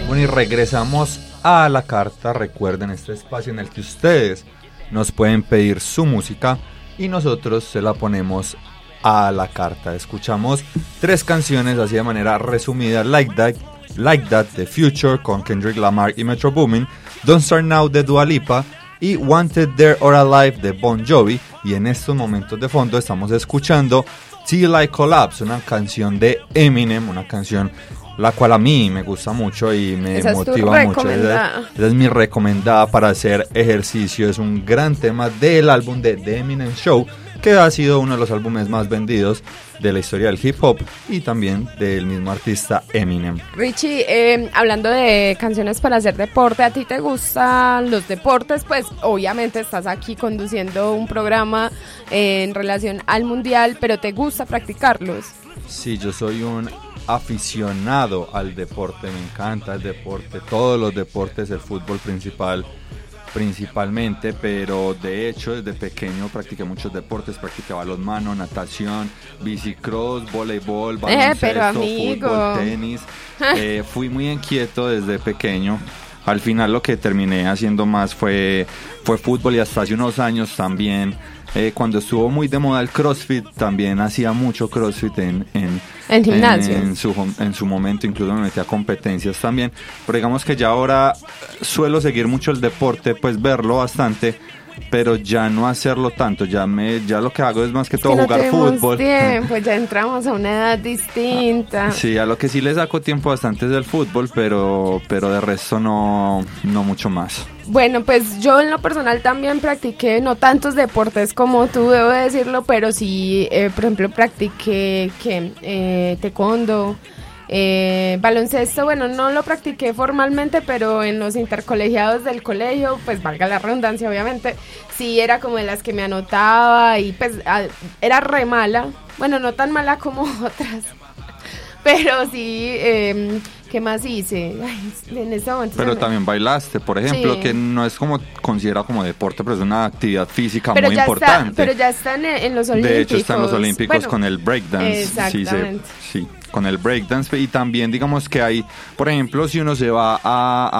Bueno, y regresamos a la carta. Recuerden este espacio en el que ustedes nos pueden pedir su música y nosotros se la ponemos a la carta. Escuchamos 3 canciones así de manera resumida: Like That de Future con Kendrick Lamar y Metro Boomin, Don't Start Now de Dua Lipa y Wanted Dead or Alive de Bon Jovi. Y en estos momentos de fondo estamos escuchando Till I Collapse, una canción de Eminem, una canción la cual a mí me gusta mucho y me motiva mucho. Esa es mi recomendada para hacer ejercicio. Es un gran tema del álbum de The Eminem Show, que ha sido uno de los álbumes más vendidos de la historia del hip hop y también del mismo artista Eminem. Richie, hablando de canciones para hacer deporte, ¿a ti te gustan los deportes? Pues obviamente estás aquí conduciendo un programa en relación al mundial, pero ¿te gusta practicarlos? Sí, yo soy un aficionado al deporte, me encanta el deporte, todos los deportes, el fútbol principalmente, pero de hecho desde pequeño practiqué muchos deportes, practiqué balonmano, natación, bicicross, voleibol, baloncesto, fútbol, tenis. Fui muy inquieto desde pequeño. Al final lo que terminé haciendo más fue fútbol, y hasta hace unos años también, cuando estuvo muy de moda el CrossFit, también hacía mucho CrossFit en gimnasio. En su momento, incluso me metí a competencias también, pero digamos que ya ahora suelo seguir mucho el deporte, pues verlo bastante, pero ya no hacerlo tanto. Ya lo que hago es más que todo jugar fútbol. Pues ya entramos a una edad distinta. Sí, a lo que sí le saco tiempo bastante es el fútbol, pero de resto no mucho más. Bueno, pues yo en lo personal también practiqué no tantos deportes como tú, debo decirlo, pero sí, por ejemplo, practiqué taekwondo, baloncesto. Bueno, no lo practiqué formalmente, pero en los intercolegiados del colegio, pues valga la redundancia, obviamente, sí era como de las que me anotaba y pues era re mala, bueno, no tan mala como otras, pero sí. ¿Qué más hice? Ay, en ese momento pero también bailaste, por ejemplo, sí, que no es como considerado como deporte, pero es una actividad física muy importante. Pero ya está en los olímpicos. De hecho, está en los olímpicos, bueno, con el breakdance. Exactamente. Sí, con el breakdance. Y también digamos que hay, por ejemplo, si uno se va a